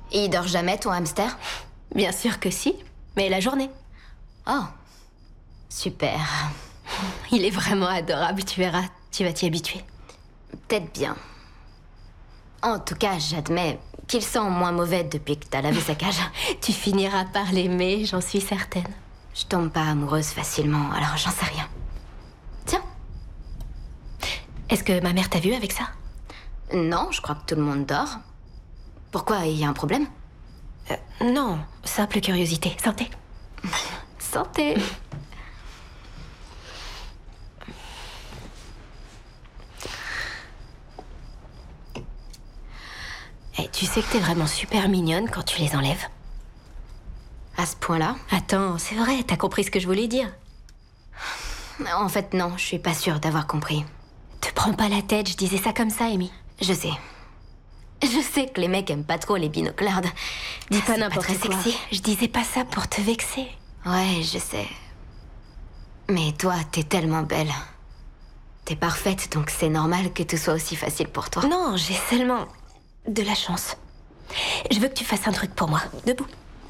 Et il dort jamais, ton hamster? Bien sûr que si, mais la journée. Oh, super. Il est vraiment adorable, tu verras. Tu vas t'y habituer. Peut-être bien. En tout cas, j'admets qu'il sent moins mauvais depuis que t'as lavé sa cage. Tu finiras par l'aimer, j'en suis certaine. Je tombe pas amoureuse facilement, alors j'en sais rien. Tiens. Est-ce que ma mère t'a vu avec ça? Non, je crois que tout le monde dort. Pourquoi, il y a un problème? Non, simple curiosité. Santé. Santé. Et tu sais que t'es vraiment super mignonne quand tu les enlèves. À ce point-là? Attends, c'est vrai, t'as compris ce que je voulais dire. En fait, non, je suis pas sûre d'avoir compris. Te prends pas la tête, je disais ça comme ça, Amy. Je sais. Je sais que les mecs aiment pas trop les binoclards. Dis pas C'est n'importe très quoi. sexy. Je disais pas ça pour te vexer. Ouais, je sais. Mais toi, t'es tellement belle. T'es parfaite, donc c'est normal que tout soit aussi facile pour toi. Non, j'ai seulement de la chance. Je veux que tu fasses un truc pour moi. Debout.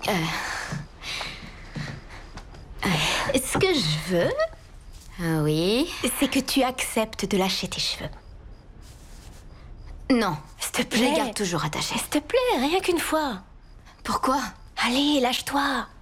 Ce que je veux, Oui? c'est que tu acceptes de lâcher tes cheveux. Non. S'il te Je les plaît. garde toujours attachés. S'il te plaît, rien qu'une fois. Pourquoi? Allez, lâche-toi.